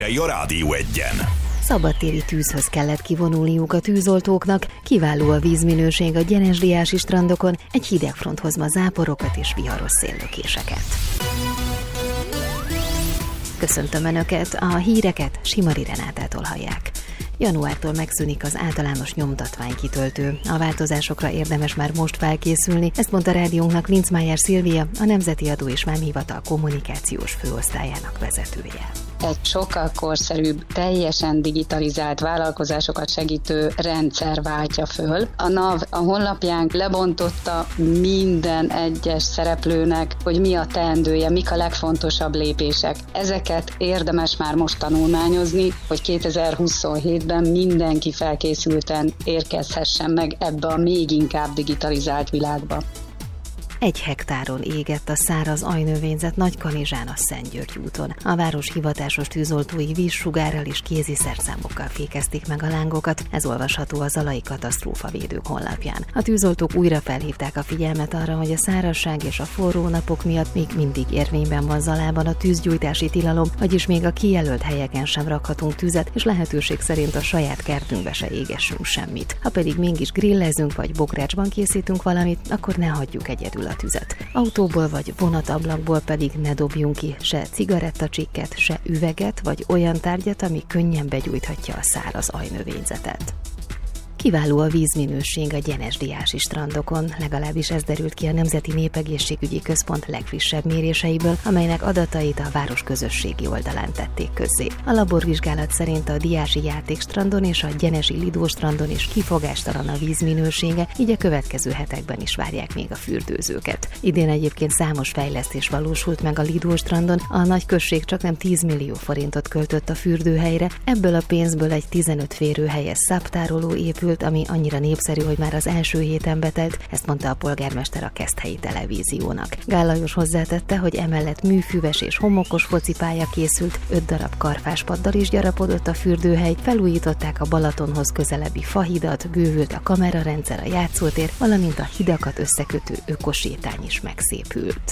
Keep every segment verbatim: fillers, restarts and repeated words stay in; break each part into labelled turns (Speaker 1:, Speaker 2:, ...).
Speaker 1: A Rádió Egyen.
Speaker 2: Szabadtéri tűzhöz kellett kivonulniuk a tűzoltóknak, kiváló a vízminőség a gyenesdiási strandokon, egy hideg front hozma záporokat és viharos széllökéseket. Köszöntöm Önöket, a híreket Simari Renátától hallják. Januártól megszűnik az általános nyomtatványkitöltő. A változásokra érdemes már most felkészülni, ezt mondta rádiónknak Linczmájer Szilvia, a Nemzeti Adó és Vámhivatal kommunikációs főosztályának vezetője.
Speaker 3: Egy sokkal korszerűbb, teljesen digitalizált vállalkozásokat segítő rendszer váltja föl. A NAV a honlapján lebontotta minden egyes szereplőnek, hogy mi a teendője, mik a legfontosabb lépések. Ezeket érdemes már most tanulmányozni, hogy kétezer-huszonhétben mindenki felkészülten érkezhessen meg ebbe a még inkább digitalizált világba.
Speaker 2: Egy hektáron égett a száraz ajnövényzet Nagykanizsán a Szentgyörgy úton. A város hivatásos tűzoltói vízsugárral és kézi szerszámokkal fékezték meg a lángokat, ez olvasható a Zalai Katasztrófavédők honlapján. A tűzoltók újra felhívták a figyelmet arra, hogy a szárazság és a forró napok miatt még mindig érvényben van Zalában a tűzgyújtási tilalom, vagyis még a kijelölt helyeken sem rakhatunk tüzet, és lehetőség szerint a saját kertünkbe se égessünk semmit. Ha pedig mégis grillezünk vagy bokrácsban készítünk valamit, akkor ne hagyjuk egyedül a tüzet. Autóból vagy vonatablakból pedig ne dobjunk ki se cigarettacsikket, se üveget vagy olyan tárgyat, ami könnyen begyújthatja a száraz ajnövényzetet. Kiváló a vízminőség a gyenesdiási strandokon, legalábbis ez derült ki a Nemzeti Népegészségügyi Központ legfrissebb méréseiből, amelynek adatait a város közösségi oldalán tették közzé. A laborvizsgálat szerint a Diási Játékstrandon és a Gyenesi Lidó strandon is kifogástalan a vízminősége, így a következő hetekben is várják még a fürdőzőket. Idén egyébként számos fejlesztés valósult meg a Lidó strandon, a nagyközség csaknem tíz millió forintot költött a fürdőhelyre, ebből a pénzből egy tizenöt férőhelyes szabtároló épült, ami annyira népszerű, hogy már az első héten betelt, ezt mondta a polgármester a Keszthelyi Televíziónak. Gál Lajos hozzátette, hogy emellett műfüves és homokos focipálya készült, öt darab karfáspaddal is gyarapodott a fürdőhely, felújították a Balatonhoz közelebbi fahidat, bővült a kamerarendszer, a játszótér, valamint a hidakat összekötő ökosétány is megszépült.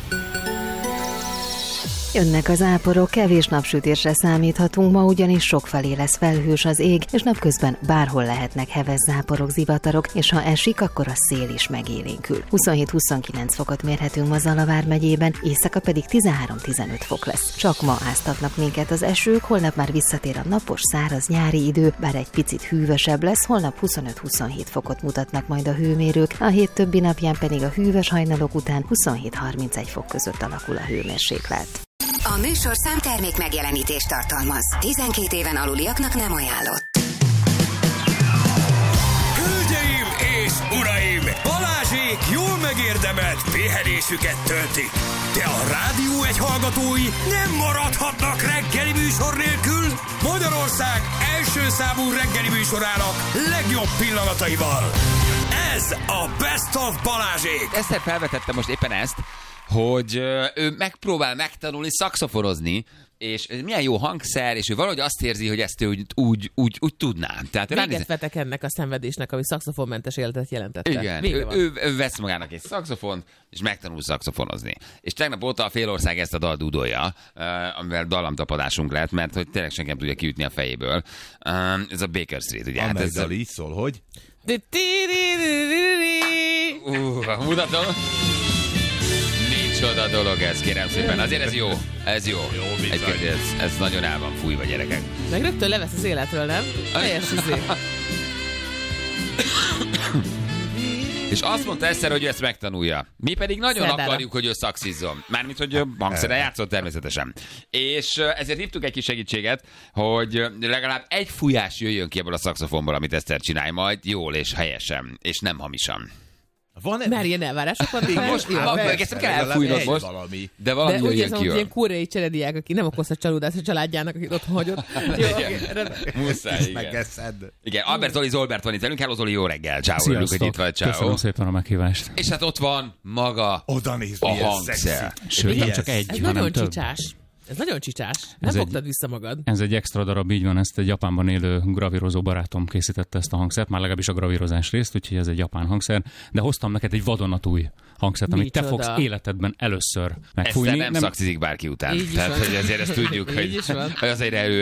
Speaker 2: Jönnek az záporok, kevés napsütésre számíthatunk, ma ugyanis sokfelé lesz felhős az ég, és napközben bárhol lehetnek heves záporok, zivatarok, és ha esik, akkor a szél is megélénkül. huszonhét-huszonkilenc fokot mérhetünk ma Zala vármegyében, éjszaka pedig tizenhárom-tizenöt fok lesz. Csak ma áztatnak minket az esők, holnap már visszatér a napos, száraz nyári idő, bár egy picit hűvösebb lesz, holnap huszonöt-huszonhét fokot mutatnak majd a hőmérők, a hét többi napján pedig a hűvös hajnalok után huszonhét-harmincegy fok között alakul a hőmérséklet.
Speaker 4: A műsorszám termék megjelenítést tartalmaz. tizenkét éven aluliaknak nem ajánlott.
Speaker 1: Hölgyeim és uraim! Balázsék jól megérdemelt pihenésüket töltik. De a Rádió Egy hallgatói nem maradhatnak reggeli műsor nélkül. Magyarország első számú reggeli műsorának legjobb pillanataival. Ez a Best of Balázsék.
Speaker 5: Eszter felvetette most éppen ezt, hogy ő megpróbál megtanulni szaxoforozni, és milyen jó hangszer, és ő valahogy azt érzi, hogy ezt ő úgy, úgy, úgy, úgy tudná. Tehát
Speaker 6: véget vetek ennek a szenvedésnek, ami szaxofonmentes életet jelentette.
Speaker 5: Igen, ő, ő, ő vesz magának egy szaxofont, és megtanul szaxofonozni. És tegnap óta a félország ezt a dal dúdolja, amivel dallamtapadásunk lett, mert hogy tényleg senki nem tudja kiütni a fejéből. Ez a Baker Street, ugye?
Speaker 7: Amely
Speaker 5: hát ez
Speaker 7: dal
Speaker 5: a...
Speaker 7: így szól, hogy?
Speaker 5: Uh, mutatom. Micsoda dolog ez, kérem szépen. Azért ez jó. Ez jó.
Speaker 7: Jó
Speaker 5: Egy, ez, ez nagyon el van fújva, gyerekek.
Speaker 6: Meg rögtön levesz az életről, nem? Teljes izé.
Speaker 5: És azt mondta Eszter, hogy ő ezt megtanulja. Mi pedig nagyon
Speaker 6: Szerdára.
Speaker 5: akarjuk, hogy ő szaxizzon. Mármint, hogy hangszerrel játszott természetesen. És ezért hívtuk egy kis segítséget, hogy legalább egy fújás jöjjön ki ebből a szaxofonból, amit Eszter csinálj majd jól és helyesen, és nem hamisan.
Speaker 7: Van-e?
Speaker 6: Mert ilyen elvárások vannak.
Speaker 5: Most ezt kell elfújnod most,
Speaker 7: valami.
Speaker 5: de valami
Speaker 6: de úgy
Speaker 5: jöjjön
Speaker 6: érzem,
Speaker 5: ki
Speaker 6: hogy
Speaker 5: jól.
Speaker 6: ilyen koreai cserediák, aki nem okozta csalódást a családjának, akit otthon hagyott. Jó,
Speaker 5: Muszáj, igen.
Speaker 7: Megeszed.
Speaker 5: Igen, Albert Zoli Zolbert van itt velünk. Hello Zoli, jó reggel. Ciao, örülünk, hogy itt vagy. Ciao.
Speaker 8: Köszönöm szépen a meghívást.
Speaker 5: És hát ott van maga
Speaker 7: Oda néz,
Speaker 5: a
Speaker 7: milyen
Speaker 5: hangszer.
Speaker 8: Sőt, nem csak egy,
Speaker 6: Ez
Speaker 8: hanem
Speaker 6: nagyon
Speaker 8: több.
Speaker 6: csicsás. Ez nagyon csicsás. Nem
Speaker 8: Ez egy-
Speaker 6: fogtad vissza magad.
Speaker 8: Ez egy extra darab, így van, ezt egy Japánban élő gravírozó barátom készítette ezt a hangszert, már legalábbis a gravírozás részt, úgyhogy ez egy japán hangszer, de hoztam neked egy vadonatúj hangszert, amit te
Speaker 6: Micsoda.
Speaker 8: fogsz életedben először
Speaker 5: Eszter
Speaker 8: megfújni.
Speaker 5: nem, nem szaxizik bárki után.
Speaker 6: Így is
Speaker 5: Tehát,
Speaker 6: van.
Speaker 5: hogy azért ezt tudjuk,
Speaker 6: Így
Speaker 5: hogy
Speaker 6: is van.
Speaker 5: hogy azért elő